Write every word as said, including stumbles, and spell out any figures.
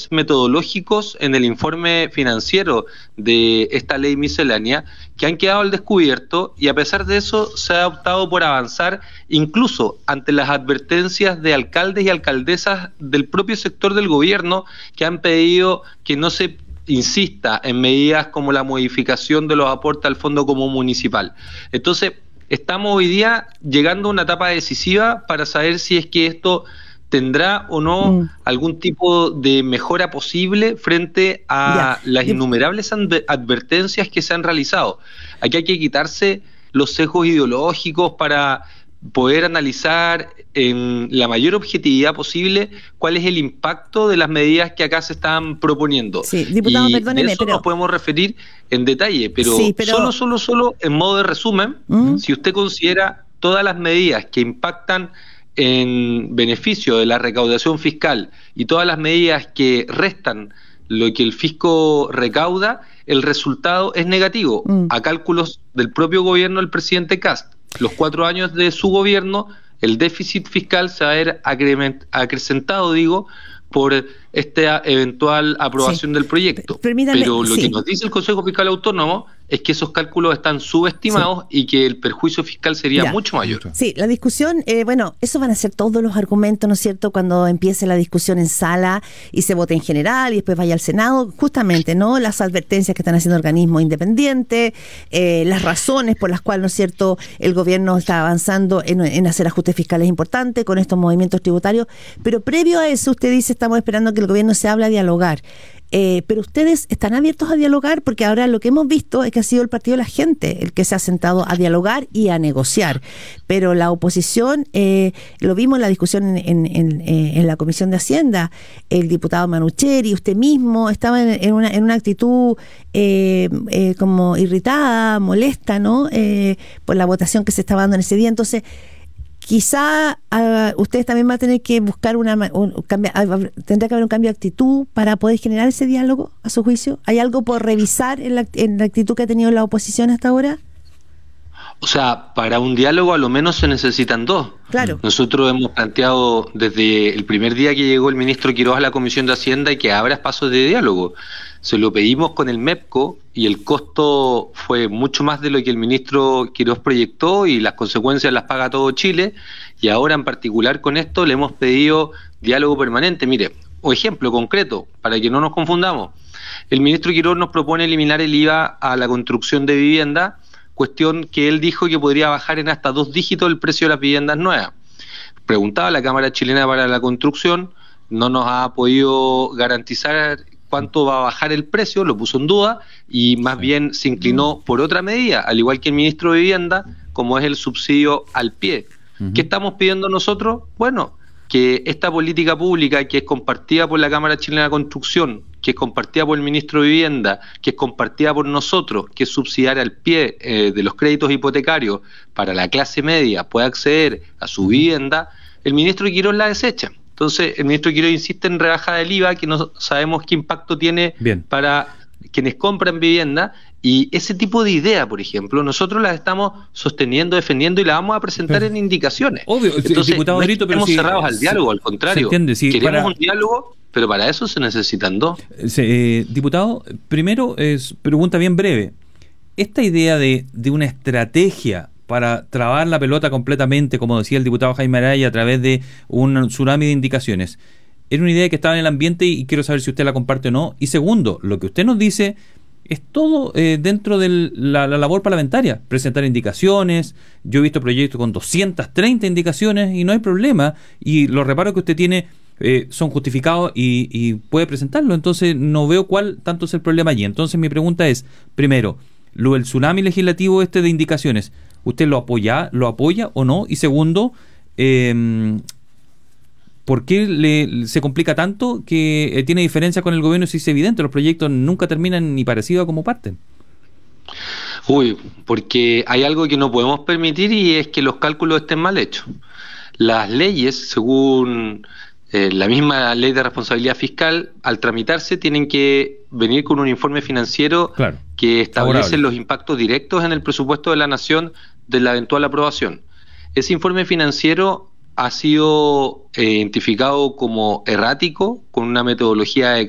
metodológicos en el informe financiero de esta ley miscelánea que han quedado al descubierto, y a pesar de eso se ha optado por avanzar incluso ante las advertencias de alcaldes y alcaldesas del propio sector del gobierno que han pedido que no se insista en medidas como la modificación de los aportes al Fondo Común Municipal. Entonces, estamos hoy día llegando a una etapa decisiva para saber si es que esto tendrá o no mm. algún tipo de mejora posible frente a ya. las innumerables advertencias que se han realizado. Aquí hay que quitarse los sesgos ideológicos para poder analizar en la mayor objetividad posible cuál es el impacto de las medidas que acá se están proponiendo. Sí, diputado, y perdóneme, de eso pero... nos podemos referir en detalle, pero, sí, pero... solo, solo, solo en modo de resumen, ¿Mm? si usted considera todas las medidas que impactan en beneficio de la recaudación fiscal y todas las medidas que restan lo que el fisco recauda, el resultado es negativo. Mm. A cálculos del propio gobierno del presidente Kast, los cuatro años de su gobierno, el déficit fiscal se va a ver acrecentado, digo, por esta eventual aprobación sí. del proyecto. Permítame, Pero lo sí. que nos dice el Consejo Fiscal Autónomo es que esos cálculos están subestimados sí. y que el perjuicio fiscal sería ya. mucho mayor. Sí, la discusión, eh, bueno, eso van a ser todos los argumentos, ¿no es cierto?, cuando empiece la discusión en sala y se vote en general y después vaya al Senado, justamente, ¿no?, las advertencias que están haciendo organismos independientes, eh, las razones por las cuales, ¿no es cierto?, el gobierno está avanzando en, en hacer ajustes fiscales importantes con estos movimientos tributarios, pero previo a eso usted dice, estamos esperando que el gobierno se hable a dialogar. Eh, pero ustedes están abiertos a dialogar, porque ahora lo que hemos visto es que ha sido el Partido de la Gente el que se ha sentado a dialogar y a negociar, pero la oposición, eh, lo vimos en la discusión en, en, en, en la Comisión de Hacienda, el diputado Manucheri, usted mismo estaba en, en, una, en una actitud eh, eh, como irritada, molesta, ¿no?, eh, por la votación que se estaba dando en ese día. Entonces, quizá uh, ustedes también van a tener que buscar una un, un cambio, uh, tendrá que haber un cambio de actitud para poder generar ese diálogo, a su juicio. ¿Hay algo por revisar en la, en la actitud que ha tenido la oposición hasta ahora? O sea, para un diálogo a lo menos se necesitan dos. Claro. Nosotros hemos planteado desde el primer día que llegó el ministro Quiroz a la Comisión de Hacienda y que abra espacios de diálogo. Se lo pedimos con el MEPCO y el costo fue mucho más de lo que el ministro Quiroz proyectó y las consecuencias las paga todo Chile, y ahora en particular con esto le hemos pedido diálogo permanente. Mire, o ejemplo concreto, para que no nos confundamos, el ministro Quiroz nos propone eliminar el I V A a la construcción de vivienda, cuestión que él dijo que podría bajar en hasta dos dígitos el precio de las viviendas nuevas. Preguntaba a la Cámara Chilena para la Construcción, no nos ha podido garantizar cuánto va a bajar el precio, lo puso en duda y más sí. bien se inclinó por otra medida, al igual que el ministro de Vivienda, como es el subsidio al pie. Uh-huh. ¿Qué estamos pidiendo nosotros? Bueno, que esta política pública que es compartida por la Cámara Chilena de Construcción, que es compartida por el ministro de Vivienda, que es compartida por nosotros, que es subsidiar al pie eh, de los créditos hipotecarios para la clase media pueda acceder a su vivienda, el ministro Quiroz la desecha. Entonces, el ministro Quiroz insiste en rebaja del I V A, que no sabemos qué impacto tiene Bien. para quienes compran vivienda, y ese tipo de idea, por ejemplo, nosotros las estamos sosteniendo, defendiendo y la vamos a presentar pero, en indicaciones. Obvio, Entonces, diputado no Brito, pero estamos si, cerrados al diálogo, al contrario. Entiende, si queremos para... un diálogo, pero para eso se necesitan dos. Eh, diputado, primero, es pregunta bien breve. Esta idea de, de una estrategia para trabar la pelota completamente, como decía el diputado Jaime Araya, a través de un tsunami de indicaciones, era una idea que estaba en el ambiente y quiero saber si usted la comparte o no. Y segundo, lo que usted nos dice es todo eh, dentro de la, la labor parlamentaria, presentar indicaciones. Yo he visto proyectos con doscientas treinta indicaciones y no hay problema, y los reparos que usted tiene eh, son justificados y, y puede presentarlo, entonces no veo cuál tanto es el problema allí. Entonces mi pregunta es, primero, lo del tsunami legislativo este de indicaciones, ¿usted lo apoya, lo apoya o no? Y segundo, eh, ¿por qué le, se complica tanto que eh, tiene diferencia con el gobierno si es evidente? Los proyectos nunca terminan ni parecido a como parten. Uy, porque hay algo que no podemos permitir y es que los cálculos estén mal hechos. Las leyes, según eh, la misma ley de responsabilidad fiscal, al tramitarse tienen que venir con un informe financiero claro, que establece favorable. los impactos directos en el presupuesto de la nación de la eventual aprobación. Ese informe financiero ha sido eh, identificado como errático, con una metodología de